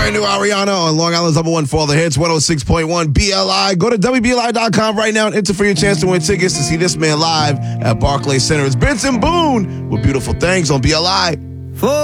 Brand new Ariana on Long Island's number one for all the hits, 106.1 BLI. Go to WBLI.com right now and enter for your chance to win tickets to see this man live at Barclays Center. It's Benson Boone with Beautiful Things on BLI.